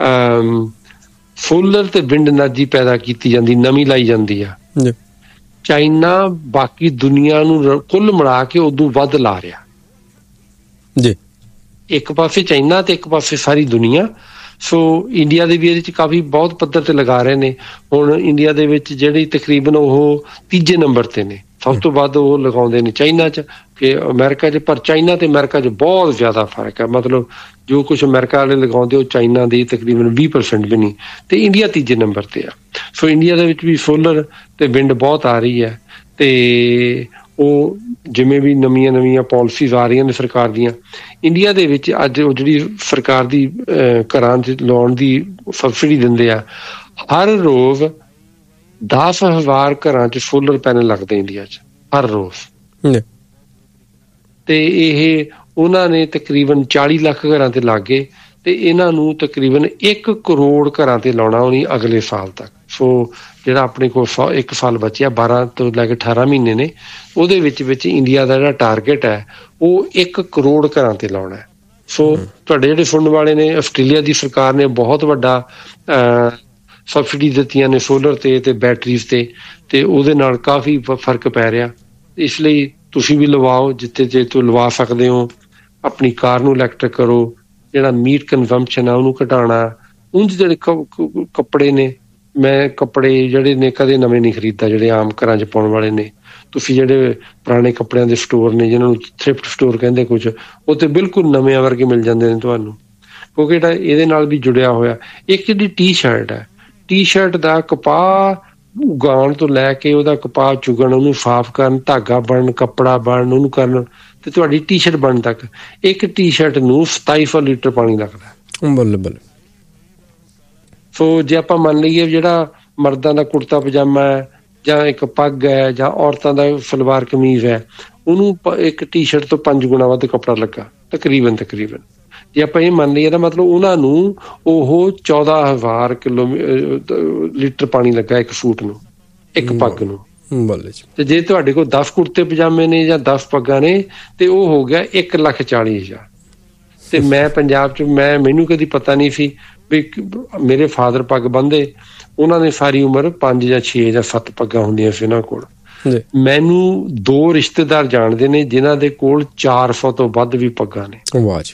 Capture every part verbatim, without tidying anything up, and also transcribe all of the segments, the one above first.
Solar ਤੇ wind energy ਪੈਦਾ ਕੀਤੀ ਜਾਂਦੀ, ਨਵੀਂ ਲਾਈ ਜਾਂਦੀ ਆ। ਚਾਈਨਾ ਬਾਕੀ ਦੁਨੀਆ ਨੂੰ ਕੁੱਲ ਮਿਲਾ ਕੇ ਉਦੋਂ ਵੱਧ ਲਾ ਰਿਹਾ ਜੀ। ਇੱਕ ਪਾਸੇ ਚਾਈਨਾ ਤੇ ਇੱਕ ਪਾਸੇ ਸਾਰੀ ਦੁਨੀਆ। ਸੋ ਇੰਡੀਆ ਦੇ ਵੀ ਇਹਦੇ 'ਚ ਕਾਫੀ ਬਹੁਤ ਪੱਧਰ ਤੇ ਲਗਾ ਰਹੇ ਨੇ। ਹੁਣ ਇੰਡੀਆ ਦੇ ਵਿੱਚ ਜਿਹੜੀ ਤਕਰੀਬਨ ਉਹ ਤੀਜੇ ਨੰਬਰ ਤੇ ਨੇ, ਸਭ ਤੋਂ ਵੱਧ ਉਹ ਲਗਾਉਂਦੇ ਨੇ ਚਾਈਨਾ 'ਚ ਕਿ ਅਮਰੀਕਾ 'ਚ। ਪਰ ਚਾਈਨਾ ਤੇ ਅਮਰੀਕਾ 'ਚ ਬਹੁਤ ਜ਼ਿਆਦਾ ਫਰਕ ਹੈ। ਮਤਲਬ ਜੋ ਕੁਛ ਅਮਰੀਕਾ ਵਾਲੇ ਲਗਾਉਂਦੇ ਉਹ ਚਾਈਨਾ ਦੀ ਤਕਰੀਬਨ ਵੀਹ ਪਰਸੈਂਟ ਵੀ ਨਹੀਂ, ਤੇ ਇੰਡੀਆ ਤੀਜੇ ਨੰਬਰ ਤੇ ਆ। ਸੋ ਇੰਡੀਆ ਦੇ ਵਿੱਚ ਵੀ ਸੋਲਰ ਤੇ ਵਿੰਡ ਬਹੁਤ ਆ ਰਹੀ ਹੈ। ਤੇ ਉਹ ਜਿਵੇਂ ਵੀ ਨਵੀਆਂ ਨਵੀਆਂ ਪੋਲਿਸੀਜ਼ ਆ ਰਹੀਆਂ ਨੇ ਸਰਕਾਰ ਦੀਆਂ, ਇੰਡੀਆ ਦੇ ਵਿੱਚ ਅੱਜ ਉਹ ਜਿਹੜੀ ਸਰਕਾਰ ਦੀ ਘਰਾਂ 'ਚ ਲਾਉਣ ਦੀ ਸਬਸਿਡੀ ਦਿੰਦੇ ਆ, ਹਰ ਰੋਜ਼ ਦਸ ਹਜ਼ਾਰ ਘਰਾਂ 'ਚ ਸੋਲਰ ਪੈਨਲ ਲੱਗਦੇ ਇੰਡੀਆ 'ਚ ਹਰ ਰੋਜ਼। ਤੇ ਇਹ ਉਹਨਾਂ ਨੇ ਤਕਰੀਬਨ ਚਾਲੀ ਲੱਖ ਘਰਾਂ ਤੇ ਲੱਗ ਗਏ, ਤੇ ਇਹਨਾਂ ਨੂੰ ਤਕਰੀਬਨ ਇੱਕ ਕਰੋੜ ਘਰਾਂ ਤੇ ਲਾਉਣਾ ਉਹਨੀ ਅਗਲੇ ਸਾਲ ਤੱਕ। ਸੋ ਜਿਹੜਾ ਆਪਣੇ ਕੋਲ ਸੌ ਇੱਕ ਸਾਲ ਬਚਿਆ, ਬਾਰਾਂ ਤੋਂ ਲੈ ਕੇ ਅਠਾਰਾਂ ਮਹੀਨੇ ਨੇ, ਉਹਦੇ ਵਿੱਚ ਵਿੱਚ ਇੰਡੀਆ ਦਾ ਜਿਹੜਾ ਟਾਰਗੇਟ ਹੈ ਉਹ ਇੱਕ ਕਰੋੜ ਘਰਾਂ ਤੇ ਲਾਉਣਾ ਹੈ। ਸੋ ਤੁਹਾਡੇ ਜਿਹੜੇ ਸੁਣਨ ਵਾਲੇ ਨੇ, ਆਸਟ੍ਰੇਲੀਆ ਦੀ ਸਰਕਾਰ ਨੇ ਬਹੁਤ ਵੱਡਾ ਸਬਸਿਡੀ ਦਿੱਤੀਆਂ ਨੇ ਸੋਲਰ ਤੇ ਤੇ ਬੈਟਰੀਜ਼ ਤੇ, ਤੇ ਉਹਦੇ ਨਾਲ ਕਾਫੀ ਫਰਕ ਪੈ ਰਿਹਾ। ਇਸ ਲਈ ਤੁਸੀਂ ਵੀ ਲਵਾਓ ਜਿੱਥੇ ਜੇ ਤੋਂ ਲਵਾ ਸਕਦੇ ਹੋ। ਆਪਣੀ ਕਾਰ ਨੂੰ ਇਲੈਕਟ੍ਰਿਕ ਕਰੋ, ਜਿਹੜਾ ਮੀਟ ਕੰਜ਼ੰਪਸ਼ਨ ਆ ਉਹਨੂੰ ਘਟਾਉਣਾ। ਉਂਝ ਜਿਹੜੇ ਕੱਪੜੇ ਨੇ, ਮੈਂ ਕੱਪੜੇ ਜਿਹੜੇ ਨੇ ਕਦੇ ਨਵੇਂ ਨਹੀਂ ਖਰੀਦਦਾ ਜਿਹੜੇ ਆਮ ਘਰਾਂ 'ਚ ਪਾਉਣ ਵਾਲੇ ਨੇ। ਤੁਸੀਂ ਜਿਹੜੇ ਪੁਰਾਣੇ ਕੱਪੜਿਆਂ ਦੇ ਸਟੋਰ ਨੇ, ਜਿਹਨਾਂ ਨੂੰ ਥ੍ਰਿਫਟ ਸਟੋਰ ਕਹਿੰਦੇ ਕੁਝ, ਉਹ ਤੇ ਬਿਲਕੁਲ ਨਵਿਆਂ ਵਰਗੇ ਮਿਲ ਜਾਂਦੇ ਨੇ ਤੁਹਾਨੂੰ, ਕਿਉਂਕਿ ਜਿਹੜਾ ਇਹਦੇ ਨਾਲ ਵੀ ਜੁੜਿਆ ਹੋਇਆ। ਇੱਕ ਜਿਹੜੀ ਟੀ ਸ਼ਰਟ ਹੈ, ਟੀ ਸ਼ਰਟ ਦਾ ਕਪਾਹ ਉਗਾਉਣ ਤੋਂ ਲੈ ਕੇ ਉਹਦਾ ਕਪਾਹ ਚੁਗਣ, ਉਹਨੂੰ ਸਾਫ਼ ਕਰਨ, ਧਾਗਾ ਬਣਨ, ਕੱਪੜਾ ਬਣਨ, ਉਹਨੂੰ ਕਰਨ, ਤੇ ਤੁਹਾਡੀ ਟੀ ਸ਼ਰਟ ਬਣਨ ਤੱਕ ਇੱਕ ਟੀ ਸ਼ਰਟ ਨੂੰ ਸਤਾਈ ਸੌ ਲੀਟਰ ਪਾਣੀ ਲੱਗਦਾ। ਬੱਲੇ ਬੱਲੇ। ਸੋ ਜੇ ਆਪਾਂ ਮੰਨ ਲਈਏ ਜਿਹੜਾ ਮਰਦਾਂ ਦਾ ਕੁੜਤਾ ਪਜਾਮਾ ਹੈ, ਜਾਂ ਇੱਕ ਪੱਗ ਹੈ, ਜਾਂ ਔਰਤਾਂ ਦਾ ਸਲਵਾਰ ਕਮੀਜ਼ ਹੈ, ਉਹਨੂੰ ਇੱਕ ਟੀ ਸ਼ਰਟ ਤੋਂ ਪੰਜ ਗੁਣਾ ਵੱਧ ਕੱਪੜਾ ਲੱਗਾ ਤਕਰੀਬਨ ਤਕਰੀਬਨ ਜੇ ਆਪਾਂ ਇਹ ਮੰਨ ਲਈਏ ਤਾਂ ਮਤਲਬ ਉਹਨਾਂ ਨੂੰ ਉਹ ਚੌਦਾਂ ਹਜ਼ਾਰ ਕਿਲੋ ਲੀਟਰ ਪਾਣੀ ਲੱਗਾ ਇੱਕ ਸੂਟ ਨੂੰ, ਇੱਕ ਪੱਗ ਨੂੰ। ਤੇ ਜੇ ਤੁਹਾਡੇ ਕੋਲ ਦਸ ਕੁੜਤੇ ਪਜਾਮੇ ਨੇ ਜਾਂ ਦਸ ਪੱਗਾਂ ਨੇ, ਤੇ ਉਹ ਹੋ ਗਿਆ ਇੱਕ ਲੱਖ ਚਾਲੀ ਹਜ਼ਾਰ। ਤੇ ਮੈਂ ਪੰਜਾਬ 'ਚ ਮੈਂ ਮੈਨੂੰ ਕਦੀ ਪਤਾ ਨਹੀਂ ਸੀ ਵੀ ਮੇਰੇ ਫਾਦਰ ਪੱਗ ਬੰਨ੍ਹਦੇ, ਉਹਨਾਂ ਨੇ ਸਾਰੀ ਉਮਰ ਪੰਜ ਜਾਂ ਛੇ ਜਾਂ ਸੱਤ ਪੱਗਾਂ ਹੁੰਦੀਆਂ ਸੀ ਉਹਨਾਂ ਕੋਲ। ਮੈਨੂੰ ਦੋ ਰਿਸ਼ਤੇਦਾਰ ਜਾਣਦੇ ਨੇ ਜਿਨ੍ਹਾਂ ਦੇ ਕੋਲ ਚਾਰ ਸੌ ਤੋਂ ਵੱਧ ਵੀ ਪੱਗਾਂ ਨੇ।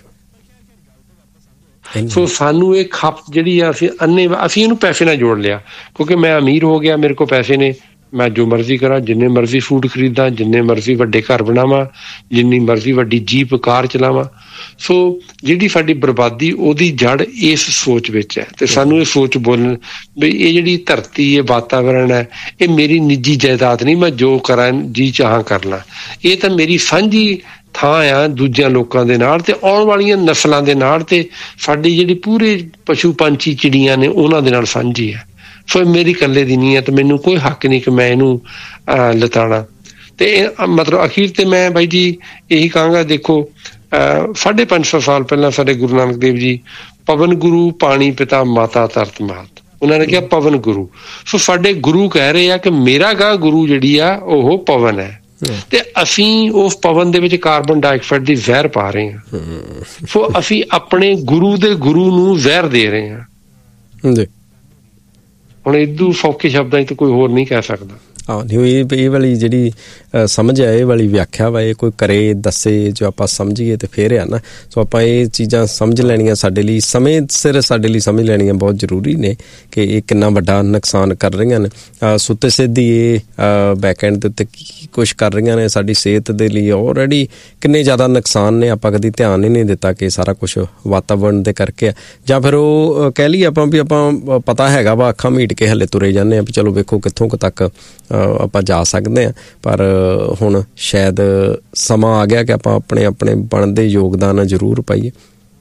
ਸੋ ਸਾਨੂੰ ਇਹ ਖਪਤ ਜਿਹੜੀ ਆ, ਅਸੀਂ ਅੰਨੇ ਅਸੀਂ ਇਹਨੂੰ ਪੈਸੇ ਨਾਲ ਜੋੜ ਲਿਆ, ਕਿਉਂਕਿ ਮੈਂ ਅਮੀਰ ਹੋ ਗਿਆ, ਮੇਰੇ ਕੋਲ ਪੈਸੇ ਨੇ, ਮੈਂ ਜੋ ਮਰਜ਼ੀ ਕਰਾਂ, ਜਿੰਨੇ ਮਰਜ਼ੀ ਸੂਟ ਖਰੀਦਾਂ, ਜਿੰਨੇ ਮਰਜ਼ੀ ਵੱਡੇ ਘਰ ਬਣਾਵਾਂ, ਜਿੰਨੀ ਮਰਜ਼ੀ ਵੱਡੀ ਜੀਪ ਕਾਰ ਚਲਾਵਾਂ। ਸੋ ਜਿਹੜੀ ਸਾਡੀ ਬਰਬਾਦੀ ਉਹਦੀ ਜੜ ਇਸ ਸੋਚ ਵਿੱਚ ਹੈ। ਤੇ ਸਾਨੂੰ ਇਹ ਸੋਚ ਬੋਲਣ ਵੀ ਇਹ ਜਿਹੜੀ ਧਰਤੀ ਹੈ, ਵਾਤਾਵਰਨ ਹੈ, ਇਹ ਮੇਰੀ ਨਿੱਜੀ ਜਾਇਦਾਦ ਨਹੀਂ, ਮੈਂ ਜੋ ਕਰਾਂ ਜੀ ਚਾਹਾਂ ਕਰ ਲਾਂ। ਇਹ ਤਾਂ ਮੇਰੀ ਸਾਂਝੀ ਥਾਂ ਆ ਦੂਜਿਆਂ ਲੋਕਾਂ ਦੇ ਨਾਲ, ਤੇ ਆਉਣ ਵਾਲੀਆਂ ਨਸਲਾਂ ਦੇ ਨਾਲ, ਤੇ ਸਾਡੀ ਜਿਹੜੀ ਪੂਰੇ ਪਸ਼ੂ ਪੰਛੀ ਚਿੜੀਆਂ ਨੇ ਉਹਨਾਂ ਦੇ ਨਾਲ ਸਾਂਝੀ ਹੈ। ਸੋ ਮੇਰੀ ਇਕੱਲੇ ਦੀ ਨਹੀਂ ਹੈ, ਤੇ ਮੈਨੂੰ ਕੋਈ ਹੱਕ ਨਹੀਂ ਕਿ ਮੈਂ ਇਹਨੂੰ ਲਤਾਣਾ। ਤੇ ਮਤਲਬ ਅਖੀਰ ਤੇ ਮੈਂ ਬਾਈ ਜੀ ਇਹੀ ਕਹਾਂਗਾ, ਦੇਖੋ ਸਾਢੇ ਪੰਜ ਸੌ ਸਾਲ ਪਹਿਲਾਂ ਸਾਡੇ ਗੁਰੂ ਨਾਨਕ ਦੇਵ ਜੀ ਪਵਨ ਗੁਰੂ ਪਾਣੀ ਪਿਤਾ ਮਾਤਾ ਧਰਤ ਮਾਤ, ਉਹਨਾਂ ਨੇ ਕਿਹਾ ਪਵਨ ਗੁਰੂ। ਸੋ ਸਾਡੇ ਗੁਰੂ ਕਹਿ ਰਹੇ ਆ ਕਿ ਮੇਰਾ ਗਾਂ ਗੁਰੂ ਜਿਹੜੀ ਆ ਉਹ ਪਵਨ ਹੈ, ਤੇ ਅਸੀਂ ਉਸ ਪਵਨ ਦੇ ਵਿੱਚ ਕਾਰਬਨ ਡਾਈਆਕਸਾਈਡ ਦੀ ਜ਼ਹਿਰ ਪਾ ਰਹੇ ਹਾਂ। ਸੋ ਅਸੀਂ ਆਪਣੇ ਗੁਰੂ ਦੇ ਗੁਰੂ ਨੂੰ ਜ਼ਹਿਰ ਦੇ ਰਹੇ ਹਾਂ। ਹੁਣ ਇਦੂ ਸੌਖੇ ਸ਼ਬਦਾਂ 'ਚ ਕੋਈ ਹੋਰ ਨਹੀਂ ਕਹਿ ਸਕਦਾ। ਹਾਂ ਨਹੀਂ, ਇਹ ਇਹ ਵਾਲੀ ਜਿਹੜੀ ਸਮਝ ਹੈ, ਇਹ ਵਾਲੀ ਵਿਆਖਿਆ ਵਾ, ਇਹ ਕੋਈ ਕਰੇ ਦੱਸੇ ਜੋ ਆਪਾਂ ਸਮਝੀਏ ਤੇ ਫਿਰ ਆ ਨਾ। ਸੋ ਆਪਾਂ ਇਹ ਚੀਜ਼ਾਂ ਸਮਝ ਲੈਣੀਆਂ, ਸਾਡੇ ਲਈ ਸਮੇਂ ਸਿਰ ਸਾਡੇ ਲਈ ਸਮਝ ਲੈਣੀਆਂ ਬਹੁਤ ਜ਼ਰੂਰੀ ਨੇ ਕਿ ਇਹ ਕਿੰਨਾ ਵੱਡਾ ਨੁਕਸਾਨ ਕਰ ਰਹੀਆਂ ਨੇ। ਸੁੱਤੇ ਸਿੱਧੀ ਇਹ ਬੈਕ ਐਂਡ ਦੇ ਉੱਤੇ ਕੀ ਕੁਛ ਕਰ ਰਹੀਆਂ ਨੇ ਸਾਡੀ ਸਿਹਤ ਦੇ ਲਈ, ਆਲਰੇਡੀ ਕਿੰਨੇ ਜ਼ਿਆਦਾ ਨੁਕਸਾਨ ਨੇ, ਆਪਾਂ ਕਦੀ ਧਿਆਨ ਹੀ ਨਹੀਂ ਦਿੱਤਾ ਕਿ ਸਾਰਾ ਕੁਛ ਵਾਤਾਵਰਨ ਦੇ ਕਰਕੇ ਆ। ਜਾਂ ਫਿਰ ਉਹ ਕਹਿ ਲਈਏ ਆਪਾਂ ਵੀ ਆਪਾਂ ਪਤਾ ਹੈਗਾ ਵਾ, ਅੱਖਾਂ ਮੀਟ ਕੇ ਹਲੇ ਤੁਰੇ ਜਾਂਦੇ ਹਾਂ ਵੀ ਚਲੋ ਵੇਖੋ ਕਿੱਥੋਂ ਕੁ ਤੱਕ ਆਪਾਂ ਜਾ ਸਕਦੇ ਹਾਂ। ਪਰ ਹੁਣ ਸ਼ਾਇਦ ਸਮਾਂ ਆ ਗਿਆ ਕਿ ਆਪਾਂ ਆਪਣੇ ਆਪਣੇ ਬਣਦੇ ਯੋਗਦਾਨ ਜ਼ਰੂਰ ਪਾਈਏ।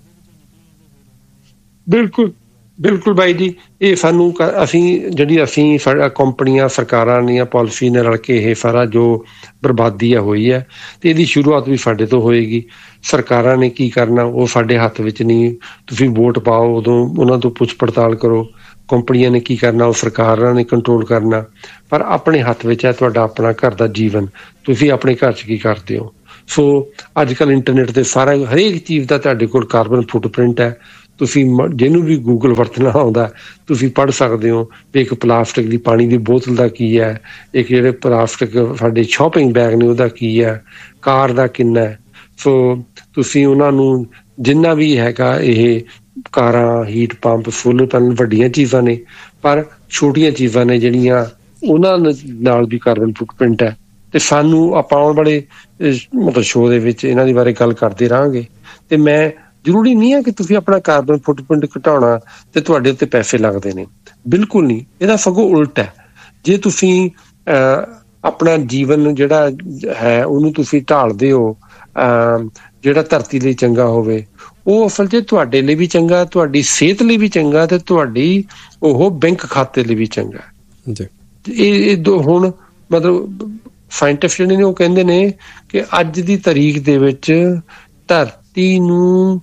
ਬਿਲਕੁਲ ਬਿਲਕੁਲ ਬਾਈ ਜੀ, ਇਹ ਸਾਨੂੰ ਅਸੀਂ ਜਿਹੜੀ ਅਸੀਂ ਕੰਪਨੀਆਂ ਸਰਕਾਰਾਂ ਦੀਆਂ ਪਾਲਿਸੀ ਨਾਲ ਰਲ ਕੇ ਇਹ ਸਾਰਾ ਜੋ ਬਰਬਾਦੀ ਆ ਹੋਈ ਹੈ, ਤੇ ਇਹਦੀ ਸ਼ੁਰੂਆਤ ਵੀ ਸਾਡੇ ਤੋਂ ਹੋਏਗੀ। ਸਰਕਾਰਾਂ ਨੇ ਕੀ ਕਰਨਾ ਉਹ ਸਾਡੇ ਹੱਥ ਵਿੱਚ ਨਹੀਂ। ਤੁਸੀਂ ਵੋਟ ਪਾਓ, ਉਦੋਂ ਉਹਨਾਂ ਤੋਂ ਪੁੱਛ ਪੜਤਾਲ ਕਰੋ। ਕੰਪਨੀਆਂ ਨੇ ਕੀ ਕਰਨਾ ਉਹ ਸਰਕਾਰਾਂ ਨੇ ਕੰਟਰੋਲ ਕਰਨਾ। ਪਰ ਆਪਣੇ ਹੱਥ ਵਿੱਚ ਹੈ ਤੁਹਾਡਾ ਆਪਣਾ ਘਰ ਦਾ ਜੀਵਨ, ਤੁਸੀਂ ਆਪਣੇ ਘਰ 'ਚ ਕੀ ਕਰਦੇ ਹੋ। ਸੋ ਅੱਜ ਕੱਲ੍ਹ ਇੰਟਰਨੈਟ 'ਤੇ ਸਾਰਾ ਹਰੇਕ ਚੀਜ਼ ਦਾ ਤੁਹਾਡੇ ਕੋਲ ਕਾਰਬਨ ਫੁੱਟਪ੍ਰਿੰਟ ਹੈ। ਤੁਸੀਂ ਜਿਹਨੂੰ ਵੀ ਗੂਗਲ ਵਰਤਣਾ ਆਉਂਦਾ ਤੁਸੀਂ ਪੜ੍ਹ ਸਕਦੇ ਹੋ ਵੀ ਇੱਕ ਪਲਾਸਟਿਕ ਦੀ ਪਾਣੀ ਦੀ ਬੋਤਲ ਦਾ ਕੀ ਹੈ, ਇੱਕ ਜਿਹੜੇ ਪਲਾਸਟਿਕ ਸਾਡੇ ਸ਼ਾਪਿੰਗ ਬੈਗ ਨੇ ਉਹਦਾ ਕੀ ਹੈ, ਕਾਰ ਦਾ ਕਿੰਨਾ ਹੈ। ਸੋ ਤੁਸੀਂ ਉਹਨਾਂ ਨੂੰ ਜਿੰਨਾ ਵੀ ਹੈਗਾ, ਇਹ ਕਾਰਾਂ, ਹੀਟ ਪੰਪ, ਸੋਲਰ ਪੈਨਲ ਵੱਡੀਆਂ ਚੀਜ਼ਾਂ ਨੇ, ਪਰ ਛੋਟੀਆਂ ਚੀਜ਼ਾਂ ਨੇ ਜਿਹੜੀਆਂ ਉਹਨਾਂ ਨਾਲ ਵੀ ਕਾਰਬਨ ਫੁੱਟਪ੍ਰਿੰਟ ਹੈ। ਤੇ ਸਾਨੂੰ ਆਪਾਂ ਆਉਣ ਵਾਲੇ ਮਤਲਬ ਸ਼ੋਅ ਦੇ ਵਿੱਚ ਇਹਨਾਂ ਦੇ ਬਾਰੇ ਗੱਲ ਕਰਦੇ ਰਹਾਂਗੇ। ਤੇ ਮੈਂ ਜ਼ਰੂਰੀ ਨਹੀਂ ਹੈ ਕਿ ਤੁਸੀਂ ਆਪਣਾ ਕਾਰਬਨ ਫੁੱਟਪ੍ਰਿੰਟ ਘਟਾਉਣਾ ਤੇ ਤੁਹਾਡੇ ਉੱਤੇ ਪੈਸੇ ਲੱਗਦੇ ਨੇ, ਬਿਲਕੁਲ ਨਹੀਂ। ਇਹਦਾ ਸਗੋਂ ਉਲਟ ਹੈ। ਜੇ ਤੁਸੀਂ ਆਪਣਾ ਜੀਵਨ ਜਿਹੜਾ ਹੈ ਉਹਨੂੰ ਤੁਸੀਂ ਢਾਲਦੇ ਹੋ ਜਿਹੜਾ ਧਰਤੀ ਲਈ ਚੰਗਾ ਹੋਵੇ, ਉਹ ਅਸਲ 'ਚ ਤੁਹਾਡੇ ਲਈ ਵੀ ਚੰਗਾ, ਤੁਹਾਡੀ ਸਿਹਤ ਲਈ ਵੀ ਚੰਗਾ ਤੇ ਤੁਹਾਡੀ ਉਹ ਬੈਂਕ ਖਾਤੇ ਲਈ ਵੀ ਚੰਗਾ। ਇਹ ਦੋ ਹੁਣ ਮਤਲਬ ਸਾਇੰਟਿਸਟ ਜਿਹੜੇ ਨੇ ਉਹ ਕਹਿੰਦੇ ਨੇ ਕਿ ਅੱਜ ਦੀ ਤਾਰੀਖ ਦੇ ਵਿੱਚ ਧਰਤੀ ਨੂੰ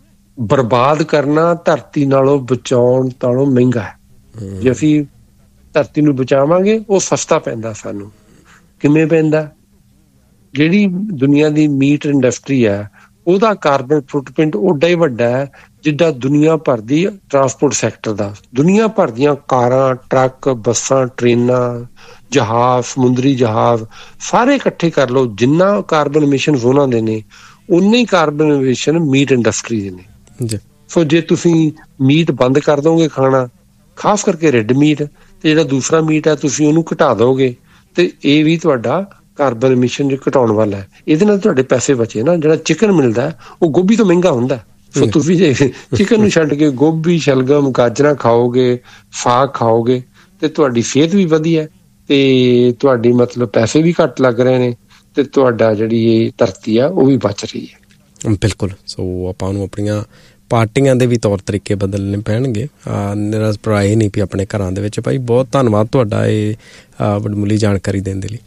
ਬਰਬਾਦ ਕਰਨਾ ਧਰਤੀ ਨਾਲੋਂ ਬਚਾਉਣ ਨਾਲੋਂ ਮਹਿੰਗਾ ਹੈ। ਜੇ ਅਸੀਂ ਧਰਤੀ ਨੂੰ ਬਚਾਵਾਂਗੇ ਉਹ ਸਸਤਾ ਪੈਂਦਾ ਸਾਨੂੰ। ਕਿਵੇਂ ਪੈਂਦਾ? ਜਿਹੜੀ ਦੁਨੀਆ ਦੀ ਮੀਟ ਇੰਡਸਟਰੀ ਹੈ ਉਹਦਾ ਕਾਰਬਨ ਫੁੱਟਪ੍ਰਿੰਟ ਓਡਾ ਹੀ ਵੱਡਾ ਹੈ ਜਿੱਦਾਂ ਦੁਨੀਆ ਭਰ ਦੀ ਟਰਾਂਸਪੋਰਟ ਸੈਕਟਰ ਦਾ। ਦੁਨੀਆ ਭਰ ਦੀਆਂ ਕਾਰਾਂ, ਟਰੱਕ, ਬੱਸਾਂ, ਟ੍ਰੇਨਾਂ, ਜਹਾਜ਼, ਸਮੁੰਦਰੀ ਜਹਾਜ਼ ਸਾਰੇ ਇਕੱਠੇ ਕਰ ਲਓ, ਜਿੰਨਾ ਕਾਰਬਨ ਐਮਿਸ਼ਨ ਉਹਨਾਂ ਦੇ ਨੇ ਉਨੇ ਹੀ ਕਾਰਬਨ ਐਮਿਸ਼ਨ ਮੀਟ ਇੰਡਸਟਰੀ ਦੇ ਨੇ। ਸੋ ਜੇ ਤੁਸੀਂ ਮੀਟ ਬੰਦ ਕਰ ਦੋਗੇ ਖਾਣਾ, ਖਾਸ ਕਰਕੇ ਰੈੱਡ ਮੀਟ, ਤੇ ਜਿਹੜਾ ਦੂਸਰਾ ਮੀਟ ਹੈ ਤੁਸੀਂ ਉਹਨੂੰ ਘਟਾ ਦੋਗੇ ਤੇ ਇਹ ਵੀ ਤੁਹਾਡਾ ਕਾਰਬਨ ਐਮਿਸ਼ਨ ਘਟਾਉਣ ਵਾਲਾ ਹੈ। ਇਹਦੇ ਨਾਲ ਤੁਹਾਡੇ ਪੈਸੇ ਬਚੇ ਨਾ। ਜਿਹੜਾ ਚਿਕਨ ਮਿਲਦਾ ਉਹ ਗੋਭੀ ਤੋਂ ਮਹਿੰਗਾ ਹੁੰਦਾ। ਸੋ ਤੁਸੀਂ ਜੇ ਚਿਕਨ ਨੂੰ ਛੱਡ ਕੇ ਗੋਭੀ, ਸ਼ਲਗਮ, ਗਾਜਰਾਂ ਖਾਓਗੇ, ਸਾਗ ਖਾਓਗੇ ਤੇ ਤੁਹਾਡੀ ਸਿਹਤ ਵੀ ਵਧੀਆ ਤੇ ਤੁਹਾਡੀ ਮਤਲਬ ਪੈਸੇ ਵੀ ਘੱਟ ਲੱਗ ਰਹੇ ਨੇ ਤੇ ਤੁਹਾਡਾ ਜਿਹੜੀ ਇਹ ਧਰਤੀ ਆ ਉਹ ਵੀ ਬਚ ਰਹੀ ਹੈ। ਬਿਲਕੁਲ। ਸੋ ਆਪਾਂ ਨੂੰ ਆਪਣੀਆਂ ਪਾਰਟੀਆਂ ਦੇ ਵੀ ਤੌਰ ਤਰੀਕੇ ਬਦਲਣੇ ਪੈਣਗੇ। ਨਿਰਾਸ਼ ਭਰਾ ਇਹ ਨਹੀਂ ਵੀ ਆਪਣੇ ਘਰਾਂ ਦੇ ਵਿੱਚ। ਭਾਈ ਬਹੁਤ ਧੰਨਵਾਦ ਤੁਹਾਡਾ ਇਹ ਵਡਮੁੱਲੀ ਜਾਣਕਾਰੀ ਦੇਣ ਦੇ ਲਈ।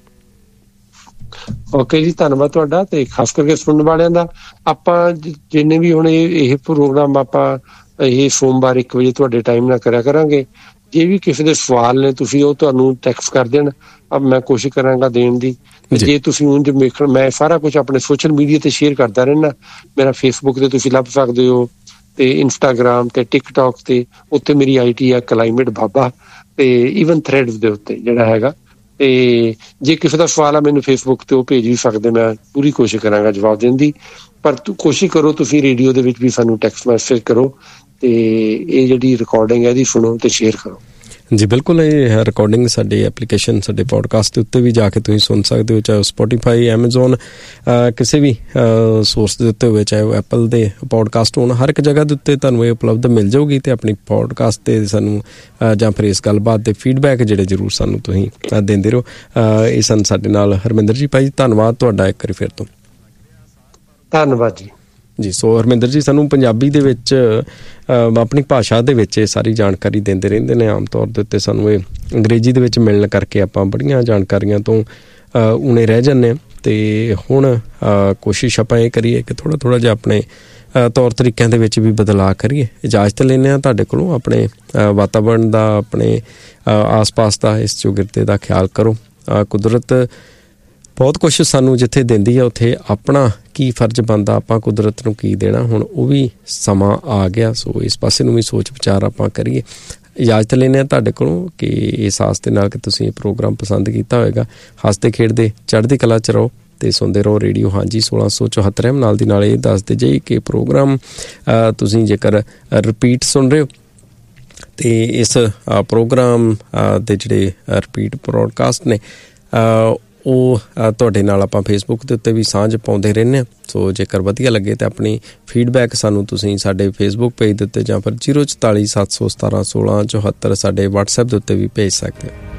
ਓਕੇ ਜੀ, ਧੰਨਵਾਦ ਤੁਹਾਡਾ ਤੇ ਖਾਸ ਕਰਕੇ ਸੁਣਨ ਵਾਲਿਆਂ ਦਾ। ਆਪਾਂ ਜਿੰਨੇ ਵੀ ਹੁਣ ਇਹ ਪ੍ਰੋਗਰਾਮ ਆਪਾਂ ਇਹ ਸੋਮਵਾਰ ਇੱਕ ਵਜੇ ਤੁਹਾਡੇ ਟਾਈਮ ਨਾਲ ਕਰਿਆ ਕਰਾਂਗੇ। ਜੇ ਵੀ ਕਿਸੇ ਦੇ ਸਵਾਲ ਨੇ ਤੁਸੀਂ ਉਹ ਤੁਹਾਨੂੰ ਟੈਕਸਟ ਕਰ ਦੇਣ, ਮੈਂ ਕੋਸ਼ਿਸ਼ ਕਰਾਂਗਾ ਦੇਣ ਦੀ। ਜੇ ਤੁਸੀਂ ਉਂਝ ਵੇਖਣ, ਮੈਂ ਸਾਰਾ ਕੁਛ ਆਪਣੇ ਸੋਸ਼ਲ ਮੀਡੀਆ ਤੇ ਸ਼ੇਅਰ ਕਰਦਾ ਰਹਿਣਾ। ਮੇਰਾ ਫੇਸਬੁੱਕ ਤੇ ਤੁਸੀਂ ਲੱਭ ਸਕਦੇ ਹੋ ਤੇ ਇੰਸਟਾਗ੍ਰਾਮ ਤੇ ਟਿਕਟੋਕ ਤੇ, ਉੱਥੇ ਮੇਰੀ ਆਈ ਟੀ ਆ ਕਲਾਈਮੇਟ ਬਾਬਾ, ਤੇ ਈਵਨ ਥਰੈਡਸ ਦੇ ਉੱਤੇ ਜਿਹੜਾ ਹੈਗਾ। ਤੇ ਜੇ ਕਿਸੇ ਦਾ ਸਵਾਲ ਆ ਮੈਨੂੰ ਫੇਸਬੁੱਕ ਤੇ ਉਹ ਭੇਜ ਵੀ ਸਕਦੇ, ਮੈਂ ਪੂਰੀ ਕੋਸ਼ਿਸ਼ ਕਰਾਂਗਾ ਜਵਾਬ ਦੇਣ ਦੀ। ਪਰ ਕੋਸ਼ਿਸ਼ ਕਰੋ ਤੁਸੀਂ ਰੇਡੀਓ ਦੇ ਵਿੱਚ ਵੀ ਸਾਨੂੰ ਟੈਕਸਟ ਮੈਸੇਜ ਕਰੋ ਤੇ ਇਹ ਜਿਹੜੀ ਰਿਕਾਰਡਿੰਗ ਹੈ ਇਹਦੀ ਸੁਣੋ ਤੇ ਸ਼ੇਅਰ ਕਰੋ। ਜੀ ਬਿਲਕੁਲ। ਇਹ ਰਿਕਾਰਡਿੰਗ ਸਾਡੇ ਐਪਲੀਕੇਸ਼ਨ, ਸਾਡੇ ਪੋਡਕਾਸਟ ਦੇ ਉੱਤੇ ਵੀ ਜਾ ਕੇ ਤੁਸੀਂ ਸੁਣ ਸਕਦੇ ਹੋ, ਚਾਹੇ ਉਹ ਸਪੋਟੀਫਾਈ, ਐਮਾਜ਼ੋਨ, ਕਿਸੇ ਵੀ ਸੋਰਸ ਦੇ ਉੱਤੇ ਹੋਵੇ, ਚਾਹੇ ਉਹ ਐਪਲ ਦੇ ਪੋਡਕਾਸਟ ਹੋਣ, ਹਰ ਇੱਕ ਜਗ੍ਹਾ ਦੇ ਉੱਤੇ ਤੁਹਾਨੂੰ ਇਹ ਉਪਲਬਧ ਮਿਲ ਜਾਊਗੀ। ਅਤੇ ਆਪਣੀ ਪੋਡਕਾਸਟ 'ਤੇ ਸਾਨੂੰ ਜਾਂ ਫਿਰ ਇਸ ਗੱਲਬਾਤ ਦੇ ਫੀਡਬੈਕ ਜਿਹੜੇ ਜ਼ਰੂਰ ਸਾਨੂੰ ਤੁਸੀਂ ਦਿੰਦੇ ਰਹੋ। ਇਹ ਸਨ ਸਾਡੇ ਨਾਲ ਹਰਮਿੰਦਰ ਜੀ। ਭਾਈ ਧੰਨਵਾਦ ਤੁਹਾਡਾ ਇੱਕ ਵਾਰੀ ਫਿਰ ਤੋਂ। ਧੰਨਵਾਦ ਜੀ। ਜੀ ਸੋ ਹਰਮਿੰਦਰ ਜੀ ਸਾਨੂੰ ਪੰਜਾਬੀ ਦੇ ਵਿੱਚ ਆਪਣੀ ਭਾਸ਼ਾ ਦੇ ਵਿੱਚ ਇਹ ਸਾਰੀ ਜਾਣਕਾਰੀ ਦਿੰਦੇ ਰਹਿੰਦੇ ਨੇ। ਆਮ ਤੌਰ ਦੇ ਉੱਤੇ ਸਾਨੂੰ ਇਹ ਅੰਗਰੇਜ਼ੀ ਦੇ ਵਿੱਚ ਮਿਲਣ ਕਰਕੇ ਆਪਾਂ ਬੜੀਆਂ ਜਾਣਕਾਰੀਆਂ ਤੋਂ ਉਣੇ ਰਹਿ ਜਾਂਦੇ ਹਾਂ। ਅਤੇ ਹੁਣ ਕੋਸ਼ਿਸ਼ ਆਪਾਂ ਇਹ ਕਰੀਏ ਕਿ ਥੋੜ੍ਹਾ ਥੋੜ੍ਹਾ ਜਿਹਾ ਆਪਣੇ ਤੌਰ ਤਰੀਕਿਆਂ ਦੇ ਵਿੱਚ ਵੀ ਬਦਲਾਅ ਕਰੀਏ। ਇਜਾਜ਼ਤ ਲੈਂਦੇ ਹਾਂ ਤੁਹਾਡੇ ਕੋਲੋਂ। ਆਪਣੇ ਵਾਤਾਵਰਨ ਦਾ, ਆਪਣੇ ਆਸ ਪਾਸ ਦਾ, ਇਸ ਚੌਗਿਰਦੇ ਦਾ ਖਿਆਲ ਕਰੋ। ਕੁਦਰਤ ਬਹੁਤ ਕੁਛ ਸਾਨੂੰ ਜਿੱਥੇ ਦਿੰਦੀ ਆ ਉੱਥੇ ਆਪਣਾ ਕੀ ਫਰਜ਼ ਬਣਦਾ, ਆਪਾਂ ਕੁਦਰਤ ਨੂੰ ਕੀ ਦੇਣਾ, ਹੁਣ ਉਹ ਵੀ ਸਮਾਂ ਆ ਗਿਆ। ਸੋ ਇਸ ਪਾਸੇ ਨੂੰ ਵੀ ਸੋਚ ਵਿਚਾਰ ਆਪਾਂ ਕਰੀਏ। ਇਜਾਜ਼ਤ ਲੈਂਦੇ ਹਾਂ ਤੁਹਾਡੇ ਕੋਲੋਂ ਕਿ ਇਸ ਆਸ ਦੇ ਨਾਲ ਕਿ ਤੁਸੀਂ ਇਹ ਪ੍ਰੋਗਰਾਮ ਪਸੰਦ ਕੀਤਾ ਹੋਵੇਗਾ। ਹੱਸਦੇ ਖੇਡਦੇ ਚੜ੍ਹਦੀ ਕਲਾ 'ਚ ਰਹੋ ਅਤੇ ਸੁਣਦੇ ਰਹੋ ਰੇਡੀਓ ਹਾਂਜੀ ਸੋਲਾਂ ਸੌ ਚੁਹੱਤਰ ਐਮ। ਨਾਲ ਦੀ ਨਾਲ ਇਹ ਦੱਸਦੇ ਜਾਈਏ ਕਿ ਪ੍ਰੋਗਰਾਮ ਤੁਸੀਂ ਜੇਕਰ ਰਿਪੀਟ ਸੁਣ ਰਹੇ ਹੋ ਅਤੇ ਇਸ ਪ੍ਰੋਗਰਾਮ ਦੇ ਜਿਹੜੇ ਰਿਪੀਟ ਪ੍ਰੋਡਕਾਸਟ ਨੇ ਉਹ ਤੁਹਾਡੇ ਨਾਲ ਆਪਾਂ ਫੇਸਬੁੱਕ ਦੇ ਉੱਤੇ ਵੀ ਸਾਂਝ ਪਾਉਂਦੇ ਰਹਿੰਦੇ ਹਾਂ। ਸੋ ਜੇਕਰ ਵਧੀਆ ਲੱਗੇ ਤਾਂ ਆਪਣੀ ਫੀਡਬੈਕ ਸਾਨੂੰ ਤੁਸੀਂ ਸਾਡੇ ਫੇਸਬੁੱਕ ਪੇਜ ਦੇ ਉੱਤੇ ਜਾਂ ਫਿਰ ਜ਼ੀਰੋ ਚੁਤਾਲੀ ਸੱਤ ਸੌ ਸਤਾਰਾਂ ਸੋਲਾਂ ਚੁਹੱਤਰ ਸਾਡੇ ਵਟਸਐਪ ਦੇ ਉੱਤੇ ਵੀ ਭੇਜ ਸਕਦੇ ਹੋ।